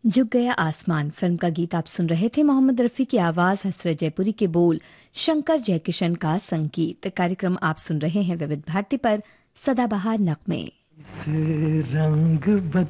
झुक गया आसमान फिल्म का गीत आप सुन रहे थे। मोहम्मद रफ़ी की आवाज़, हसरत जयपुरी के बोल, शंकर जयकिशन का संगीत। कार्यक्रम आप सुन रहे हैं विविध भारती पर, सदाबहार नगमे। से रंग